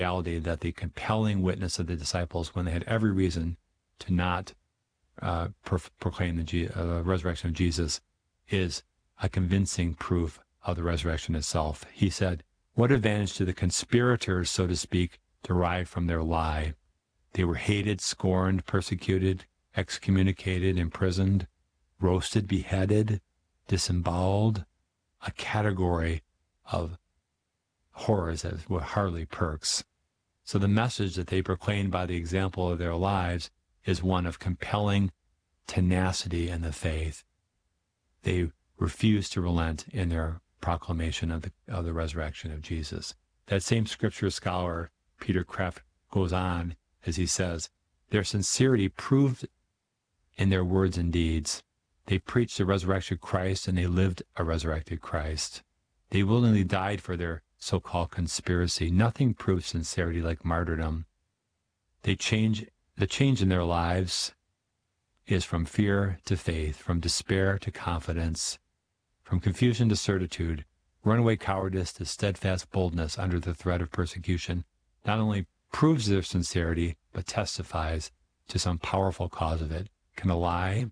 reality that the compelling witness of the disciples, when they had every reason to not proclaim the resurrection of Jesus, is a convincing proof of the resurrection itself. He said, "What advantage do the conspirators, so to speak, derive from their lie? They were hated, scorned, persecuted, excommunicated, imprisoned, roasted, beheaded, disemboweled, a category of horrors that were hardly perks." So the message that they proclaimed by the example of their lives is one of compelling tenacity in the faith. They refuse to relent in their proclamation of the resurrection of Jesus. That same scripture scholar, Peter Kreeft, goes on as he says, their sincerity proved in their words and deeds. They preached the resurrected Christ and they lived a resurrected Christ. They willingly died for their so-called conspiracy. Nothing proves sincerity like martyrdom. The change in their lives is from fear to faith, from despair to confidence, from confusion to certitude, runaway cowardice to steadfast boldness under the threat of persecution. Not only proves their sincerity, but testifies to some powerful cause of it. Can a lie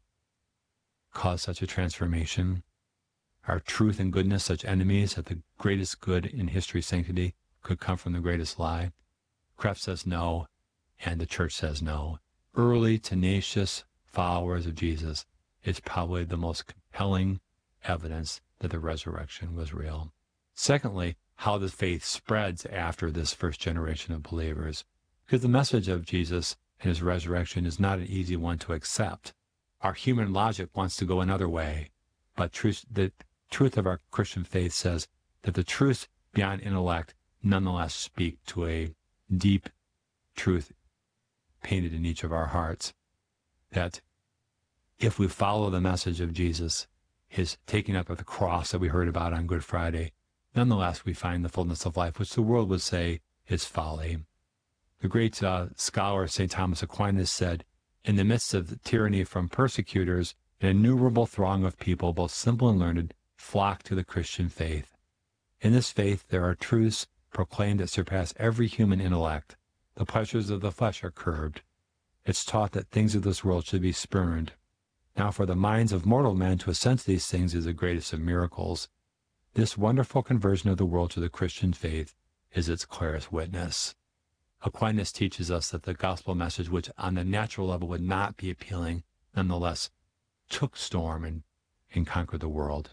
cause such a transformation? Are truth and goodness such enemies that the greatest good in history's sanctity could come from the greatest lie? Kreeft says no, and the church says no. Early, tenacious followers of Jesus is probably the most compelling evidence that the resurrection was real. Secondly, how the faith spreads after this first generation of believers. Because the message of Jesus and his resurrection is not an easy one to accept. Our human logic wants to go another way, but the truth of our Christian faith says that the truths beyond intellect nonetheless speak to a deep truth painted in each of our hearts, that if we follow the message of Jesus, his taking up of the cross that we heard about on Good Friday, nonetheless we find the fullness of life, which the world would say is folly. The great scholar St. Thomas Aquinas said, in the midst of the tyranny from persecutors, an innumerable throng of people, both simple and learned, flock to the Christian faith. In this faith there are truths proclaimed that surpass every human intellect. The pleasures of the flesh are curbed. It's taught that things of this world should be spurned. Now for the minds of mortal men to assent to these things is the greatest of miracles. This wonderful conversion of the world to the Christian faith is its clearest witness. Aquinas teaches us that the gospel message, which on the natural level would not be appealing, nonetheless took storm and conquered the world.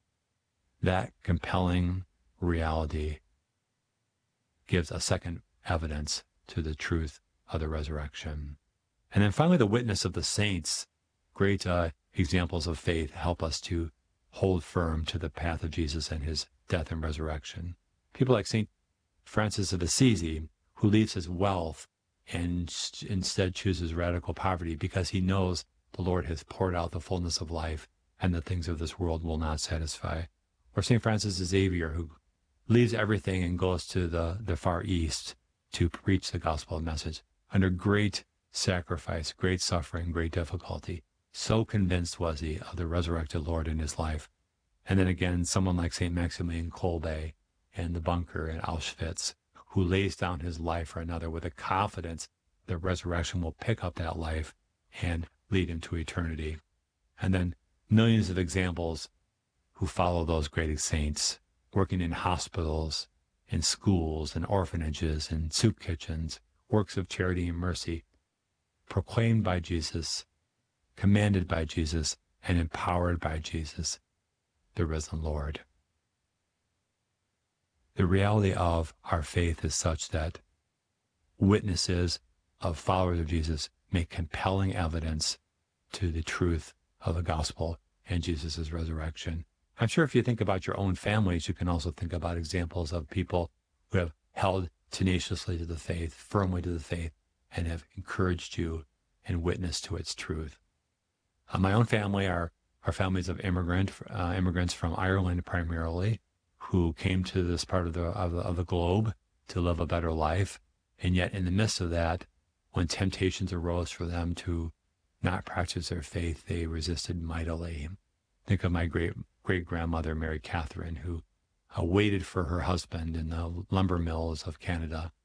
That compelling reality gives a second evidence to the truth of the resurrection. And then finally, the witness of the saints. Great examples of faith help us to hold firm to the path of Jesus and his death and resurrection. People like St. Francis of Assisi, who leaves his wealth and instead chooses radical poverty because he knows the Lord has poured out the fullness of life and the things of this world will not satisfy. Or St. Francis Xavier, who leaves everything and goes to the Far East to preach the gospel message under great sacrifice, great suffering, great difficulty. So convinced was he of the resurrected Lord in his life. And then again, someone like St. Maximilian Kolbe in the bunker in Auschwitz, who lays down his life for another with a confidence that resurrection will pick up that life and lead him to eternity. And then millions of examples who follow those great saints, working in hospitals, in schools, in orphanages, in soup kitchens, works of charity and mercy, proclaimed by Jesus, commanded by Jesus, and empowered by Jesus, the risen Lord. The reality of our faith is such that witnesses of followers of Jesus make compelling evidence to the truth of the gospel and Jesus' resurrection. I'm sure if you think about your own families, you can also think about examples of people who have held tenaciously to the faith, firmly to the faith, and have encouraged you and witnessed to its truth. My own family are families of immigrants from Ireland primarily, who came to this part of the globe to live a better life. And yet in the midst of that, when temptations arose for them to not practice their faith, they resisted mightily. Think of my great-grandmother, Mary Catherine, who waited for her husband in the lumber mills of Canada